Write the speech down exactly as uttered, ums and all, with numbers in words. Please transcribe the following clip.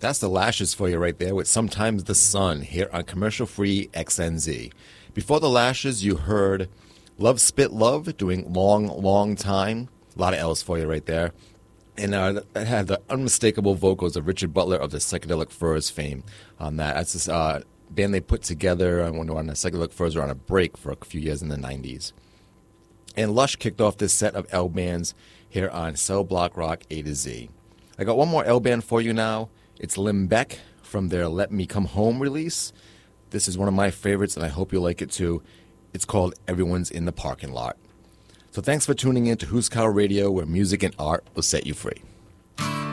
That's the Lashes for you right there with Sometimes the Sun here on commercial-free X N Z. Before the Lashes, you heard Love Spit Love doing Long, Long Time. A lot of L's for you right there. And uh, that had the unmistakable vocals of Richard Butler of the Psychedelic Furs fame on that. That's this uh, band they put together. I wonder when the Psychedelic Furs were on a break for a few years in the nineties. And Lush kicked off this set of L bands here on Cell Block Rock A to Z. I got one more L band for you now. It's Limbeck from their Let Me Come Home release. This is one of my favorites, and I hope you'll like it too. It's called Everyone's in the Parking Lot. So thanks for tuning in to Who's Cow Radio, where music and art will set you free.